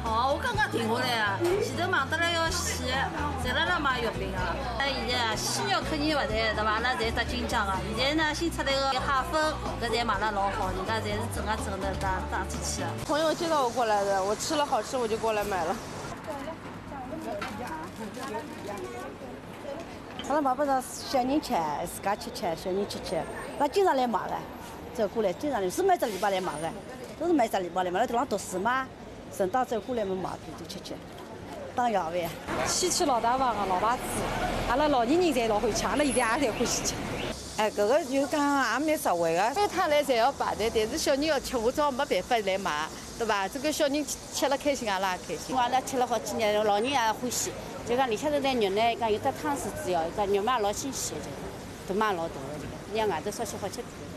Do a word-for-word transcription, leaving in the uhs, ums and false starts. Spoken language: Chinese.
哦，我刚刚停下来啊，前头忙得来要死，侪辣辣卖月饼啊。那现在啊，鲜肉肯定勿谈，对伐？阿拉侪搭金奖啊。现在呢，新出来个蟹粉，搿侪卖得老好，人家侪是整啊整的打打出去啊。 朋友介绍我过来的，我吃了好吃，我就过来买了。 阿拉买不着小人吃，自家吃吃，小人吃吃。那经常来买的，走过来经常来，是每只礼拜来买的，都是每只礼拜来买。辣地方读书嘛，顺道走过来嘛买点就吃吃，当夜饭。 西吃老大房个老牌子，阿拉老年人侪老欢喜吃，阿拉现在也侪欢喜吃。 哎，搿个就讲也蛮实惠个。 饭摊来侪要排队，但是小人要吃，我只好没办法来买，对伐？这个小人吃了开心，阿拉也开心。 我阿拉吃了好几年，老人也欢喜。就讲里向头那肉呢，讲有得汤匙主要，讲肉嘛老新鲜，就都嘛老大个，这个，像外头烧些好吃点。